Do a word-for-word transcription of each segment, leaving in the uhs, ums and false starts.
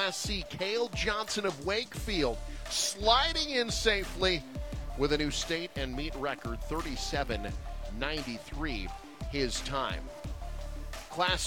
Class C, Cale Johnson of Wakefield, sliding in safely with a new state and meet record, thirty-seven ninety-three his time. Class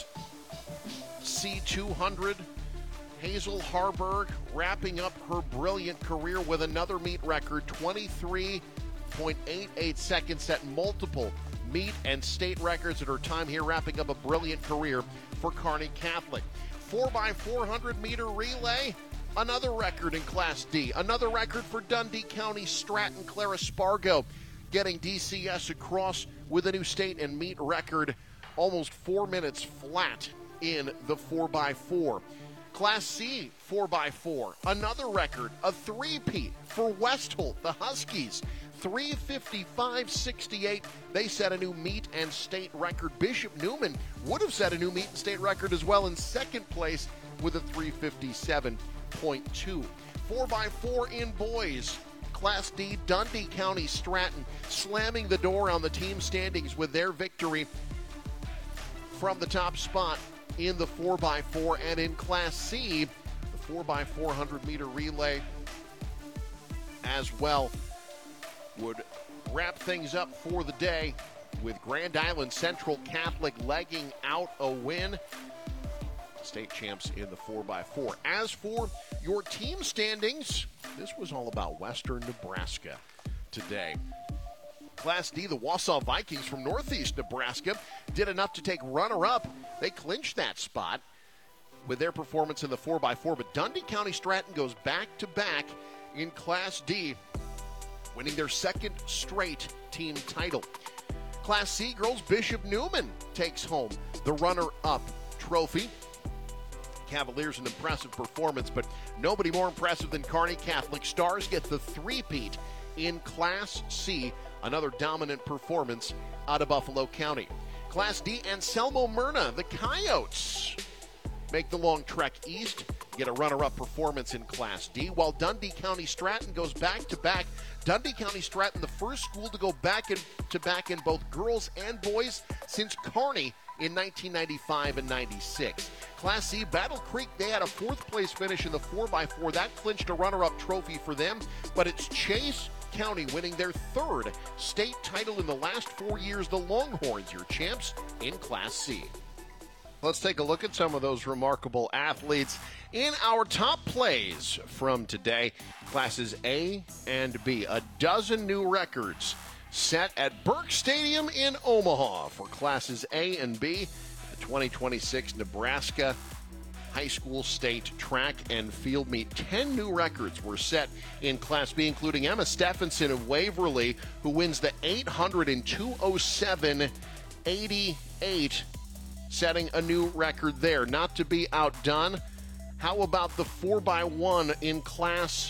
C two hundred, Hazel Harburg wrapping up her brilliant career with another meet record, twenty-three point eight eight seconds, set multiple meet and state records at her time here, wrapping up a brilliant career for Kearney Catholic. four by four hundred meter relay, another record in Class D. Another record for Dundee County Stratton. Clara Spargo getting D C S across with a new state and meet record, almost four minutes flat in the four by four. Class C four by four, another record, a three-peat for Westholt, the Huskies, three fifty-five sixty-eight. They set a new meet and state record. Bishop Neumann would have set a new meet and state record as well in second place with a three fifty-seven point two. four by four in boys, Class D, Dundee County Stratton slamming the door on the team standings with their victory from the top spot in the four by four. And in Class C, the four by four hundred meter relay as well would wrap things up for the day with Grand Island Central Catholic legging out a win. State champs in the four by four. As for your team standings, this was all about Western Nebraska today. Class D, the Wausau Vikings from Northeast Nebraska did enough to take runner-up. They clinched that spot with their performance in the four by four, but Dundee County Stratton goes back-to-back in Class D, winning their second straight team title. Class C girls, Bishop Neumann takes home the runner-up trophy. Cavaliers an impressive performance, but nobody more impressive than Kearney Catholic. Stars get the three-peat in Class C, another dominant performance out of Buffalo County. Class D, Anselmo Myrna, the Coyotes make the long trek east, get a runner-up performance in Class D, while Dundee County Stratton goes back-to-back. Dundee County Stratton, the first school to go back-to-back in both girls and boys since Kearney in nineteen ninety-five and ninety-six. Class C, Battle Creek, they had a fourth-place finish in the four by four. That clinched a runner-up trophy for them, but it's Chase County winning their third state title in the last four years. The Longhorns, your champs in Class C. Let's take a look at some of those remarkable athletes in our top plays from today. Classes A and B, a dozen new records set at Burke Stadium in Omaha for Classes A and B. The twenty twenty-six Nebraska High School State Track and Field Meet. Ten new records were set in Class B, including Emma Stephenson of Waverly, who wins the eight hundred in two oh seven eighty-eight, setting a new record there. Not to be outdone, how about the four by one in Class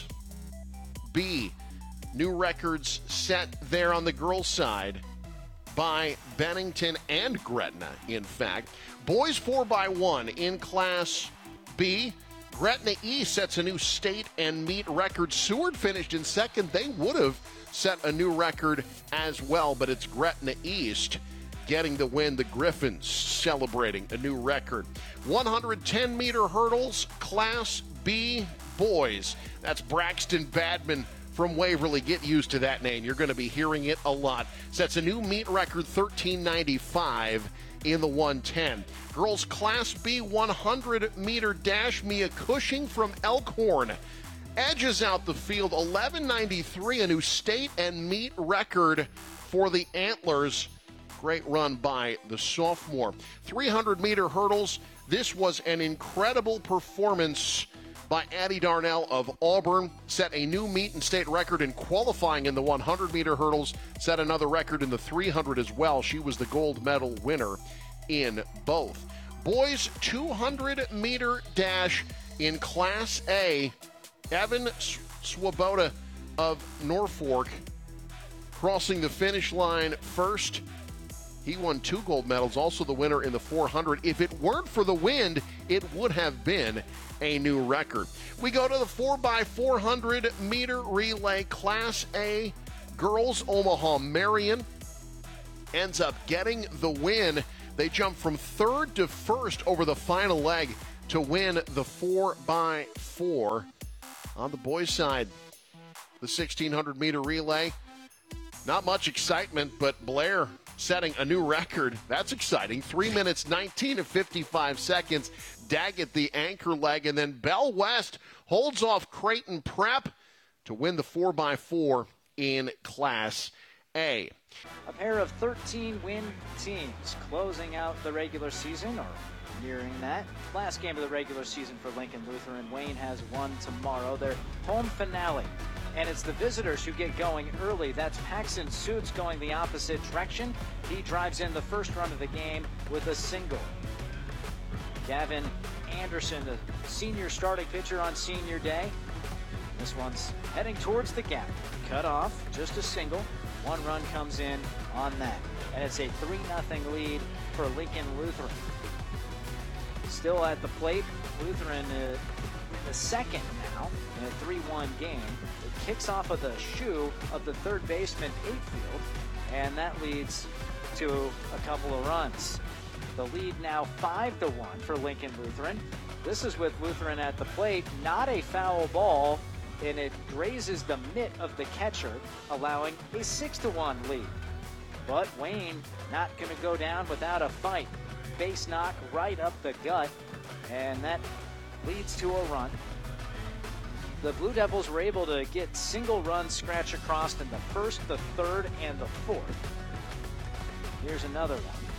B? New records set there on the girls' side by Bennington and Gretna, in fact. Boys four by one in Class B. Gretna East sets a new state and meet record. Seward finished in second. They would have set a new record as well, but it's Gretna East getting the win. The Griffins celebrating a new record. one hundred ten meter hurdles, Class B boys. That's Braxton Badman from Waverly. Get used to that name. You're going to be hearing it a lot. Sets a new meet record, thirteen ninety-five in the one ten. Girls Class B one hundred meter dash, Mia Cushing from Elkhorn edges out the field, eleven ninety-three, a new state and meet record for the Antlers. Great run by the sophomore. three hundred meter hurdles. This was an incredible performance by Addie Darnell of Auburn. Set a new meet and state record in qualifying in the one hundred meter hurdles. Set another record in the three hundred as well. She was the gold medal winner in both. Boys two hundred meter dash in Class A. Evan Swoboda of Norfolk crossing the finish line first. He won two gold medals, also the winner in the four hundred. If it weren't for the wind, it would have been a new record. We go to the four by four hundred meter relay, Class A girls. Omaha Marion ends up getting the win. They jump from third to first over the final leg. to win the four by four. On the boys' side, the sixteen hundred meter relay. Not much excitement, but Blair setting a new record. That's exciting. Three minutes, nineteen and fifty-five seconds. Daggett, the anchor leg, and then Bell West holds off Creighton Prep to win the four by four in Class A. A pair of thirteen win teams closing out the regular season, or nearing that. Last game of the regular season for Lincoln Lutheran. Wayne has one tomorrow, their home finale. And it's the visitors who get going early. That's Paxton Suits going the opposite direction. He drives in the first run of the game with a single. Gavin Anderson, the senior starting pitcher on senior day. This one's heading towards the gap. Cut off, just a single. One run comes in on that. And it's a three nothing lead for Lincoln Lutheran. Still at the plate, Lutheran uh, the second now in a three one game. It kicks off of the shoe of the third baseman Eightfield, and that leads to a couple of runs. The lead now five to one for Lincoln Lutheran. This is with Lutheran at the plate, not a foul ball, and it grazes the mitt of the catcher, allowing a six to one lead. But Wayne not going to go down without a fight. Base knock right up the gut, and that leads to a run. The Blue Devils were able to get single runs scratch across in the first, the third, and the fourth. Here's another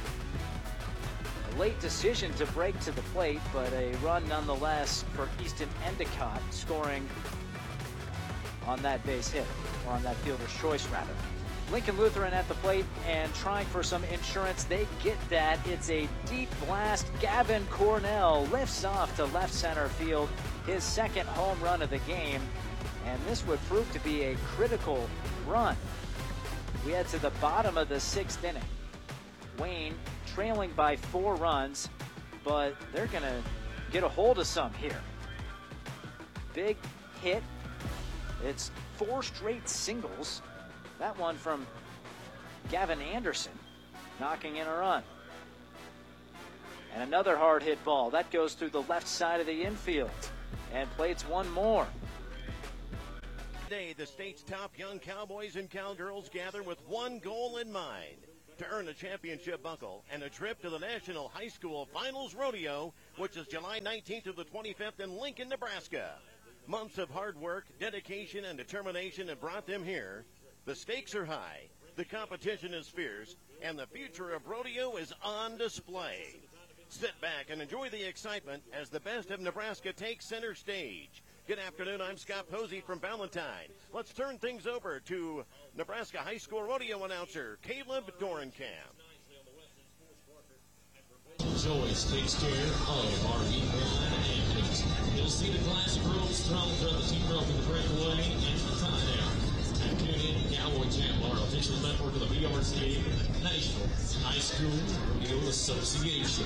one. A late decision to break to the plate, but a run nonetheless for Easton Endicott, scoring on that base hit, or on that fielder's choice rather. Lincoln Lutheran at the plate and trying for some insurance. They get that. It's a deep blast. Gavin Cornell lifts off to left center field, his second home run of the game, and this would prove to be a critical run. We head to the bottom of the sixth inning. Wayne trailing by four runs, but they're going to get a hold of some here. Big hit. It's four straight singles. That one from Gavin Anderson, knocking in a run. And another hard hit ball. That goes through the left side of the infield. And plates one more. Today, the state's top young cowboys and cowgirls gather with one goal in mind: to earn a championship buckle and a trip to the National High School Finals Rodeo, which is July nineteenth to the twenty-fifth in Lincoln, Nebraska. Months of hard work, dedication, and determination have brought them here. The stakes are high, the competition is fierce, and the future of rodeo is on display. Sit back and enjoy the excitement as the best of Nebraska takes center stage. Good afternoon, I'm Scott Posey from Valentine. Let's turn things over to Nebraska High School Rodeo announcer Caleb Dorenkamp. Joyce takes care of our E-Line athletes. You'll see the classic rules thrown throughout the team rope in the breakaway and the tie-down. And tune in to Cowboy Channel, our official network of the V R C A, National High School Rodeo Association.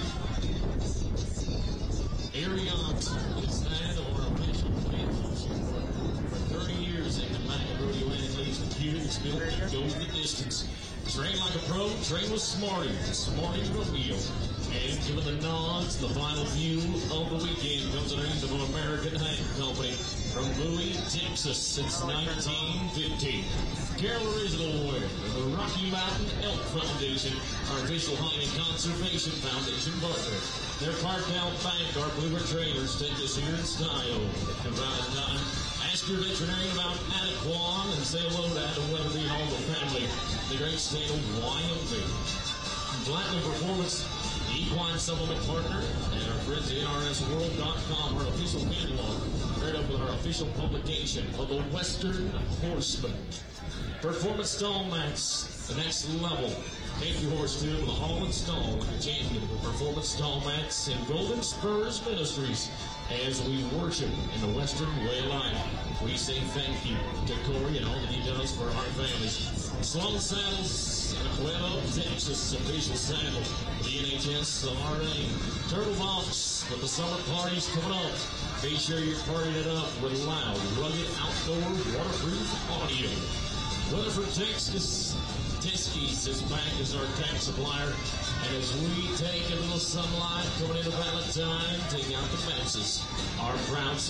Ariat is that our official transition for thirty years in the Michael Rodeo athletes with here that's built and goes the distance. Train like a pro, train with Smarty, Smarty Rodeo. And given the nods, the final view of the weekend comes underneath of an American Hank Company from Bowie, Texas since nineteen fifty. Carroll Original Wear and the Rocky Mountain Elk Foundation, our official hunting and conservation foundation partner. Their Park Out Bank, our Bluebird trainers, take us here in style. And Valentine, ask your veterinarian about Adequan and say hello to Adam Weatherby and all the family, the great state of Wyoming. Platinum Performance Equine Supplement Partner, and our friends at N R S World dot com, our official catalog, paired up with our official publication of the Western Horseman. Performance Stall Mats, the next level. Take your horse to with a Holland Stall, champion of performance stall mats and Golden Spurs Ministries. As we worship in the Western way of life, we say thank you to Corey and all that he does for our families. Sloan Saddles and Acueto, Texas official saddle, the N H S R A. Turtle Box with the summer parties coming up. Be sure you're partying it up with loud, rugged, outdoor, waterproof audio. Rutherford Texas Teskey's is back as our tax supplier. And as we take a little sunlight coming into Valentine, taking out the masses, our proud